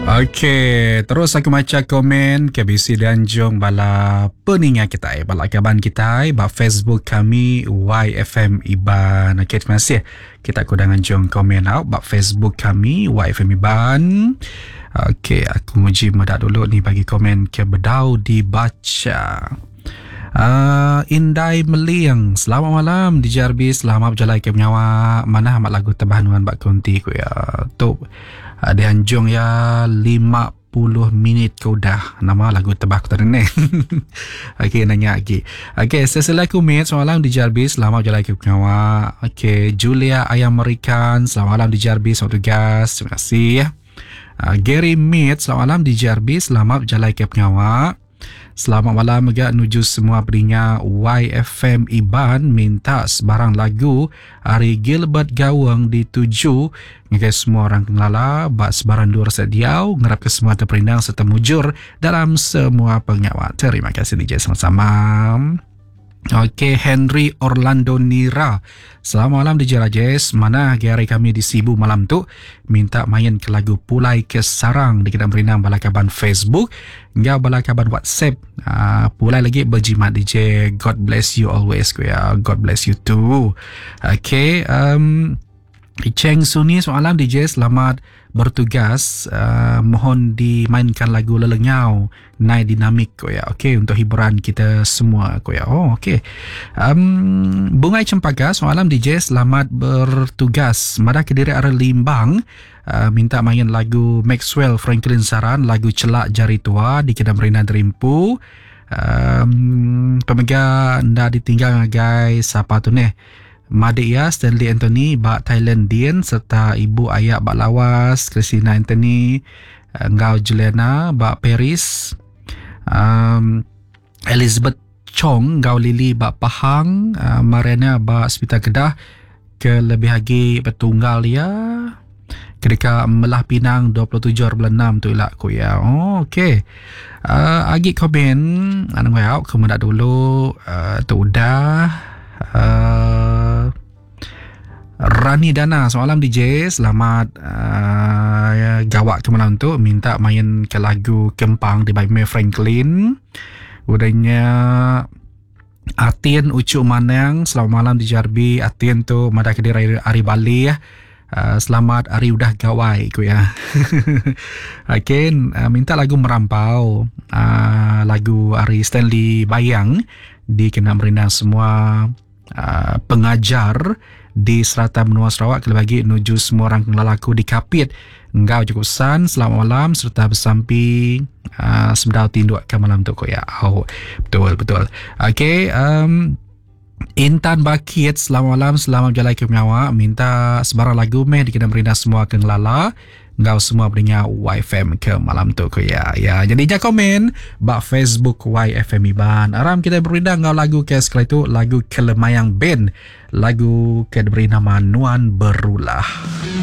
Okey, terus aku baca komen KBC Danjung bala peningat kita, bala kaban kita, bala Facebook kami YFM Iban. Okey, terima kasih. Kita kudangan jong komen out bala Facebook kami YFM Iban. Okey, aku nguji medak dulu ni bagi komen ke bedau dibaca. Indai Meliang, selamat malam di JRB, selamat berjalan ke menyawa. Mana amat lagu terbahanuan bak konti ku ya. Tu ada anjung ya 50 minit ke udah nama lagu tebak tadi ni. Okey, nanya lagi. Okey, selaku mate, selamat malam di JRB, selamat berjalan ke menyawa. Okey, Julia Ayam American, selamat malam di JRB, selamat tugas. Terima kasih ya. Gary Mate, selamat malam di JRB, selamat berjalan ke menyawa. Selamat malam juga nuju semua berinya YFM Iban minta sebarang lagu Ari Gilbert Gawang dituju ngai semua orang kenala bak sebarang dua sediau ngerap ke semua terperindang serta mujur dalam semua penyawa. Terima kasih DJ sama-sama. Okey, Henry Orlando Nira, selamat malam DJ Rajes. Mana hari kami di Sibu malam tu minta main ke lagu Pulai ke Sarang di kedai berinang balakaban Facebook hingga balakaban WhatsApp. Pulai lagi berjimat DJ. God bless you always ya. God bless you too. Okey, Cheng Suni, selamat malam DJ, selamat bertugas. Mohon dimainkan lagu Lelengau Naik Dinamik ko ya. Okey, untuk hiburan kita semua ko ya. Oh, okey. Bungai Cempaka, selamat malam DJ, selamat bertugas. Mada Kediri Ara Limbang, minta main lagu Maxwell Franklin Saran, lagu Celak Jari Tua di Kedai Merina Derimpu. Pemega nda ditinggal guys. Siapa tu ni? Madia Stanley Anthony bak Thailand Dian serta ibu ayah bak Lawas Christina Anthony, Ngau Juliana bak Paris, Elizabeth Chong Ngau Lili bak Pahang, Mariana bak Hospital Kedah, ke lebih lagi bertunggal ya ketika Melah Pinang 27/6 tu ilak ku ya. Oh, okey. Agi komen anang wau kemudak dulu tu udah. Rani Dana, selamat malam DJ, selamat gawak ke malam tu minta main ke lagu Kempang di by May Franklin. Udahnya Atien Ucuk Manang, selamat malam di Jarbi. Atien tu mada Kediri Ari Bali ya. Selamat hari udah gawai ku ya. Okey, minta lagu Merampau, lagu Ari Stanley Bayang di kena merindang semua pengajar di Serata Menua Sarawak, kelebagi nuju semua orang lelaku di Kapit. Engkau cukup san, selamat malam serta bersampi semedau tinduk ke malam tu ko ya. Oh, betul. Okey, Intan Bakit, selamat malam, selamat berjalan ke menyawa. Minta sebarang lagu meh di kena merindang semua ke ngelala. Engkau semua berinya YFM ke malam tu ko ya. Ya, jadi jangan komen bak Facebook YFM Iban. Aram kita berindang ngau lagu ke sekali tu lagu Kelemayang Band. Lagu ke diberi nama Nuan Berulah.